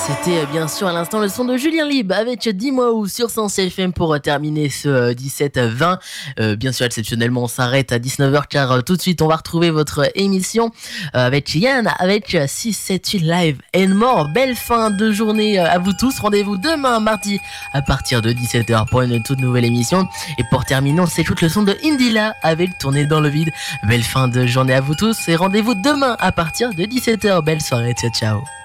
C'était bien sûr à l'instant le son de Julien Lib avec Dis-moi où sur Sens FM pour terminer ce 17-20. Bien sûr, exceptionnellement, on s'arrête à 19h car tout de suite on va retrouver votre émission avec Yann, avec 678 Live and More. Belle fin de journée à vous tous. Rendez-vous demain mardi à partir de 17h pour une toute nouvelle émission. Et pour terminer, on s'écoute le son de Indila avec Tourner dans le vide. Belle fin de journée à vous tous et rendez-vous demain à partir de 17h. Belle soirée, ciao ciao.